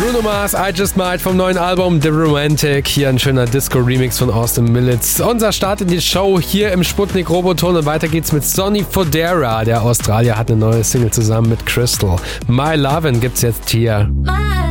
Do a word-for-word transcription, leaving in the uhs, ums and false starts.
Bruno Mars, I Just Might vom neuen Album The Romantic. Hier ein schöner Disco-Remix von Austin Millits. Unser Start in die Show hier im Sputnik Roboton und weiter geht's mit Sonny Fodera. Der Australier hat eine neue Single zusammen mit Crystal. My Lovin' gibt's jetzt hier. My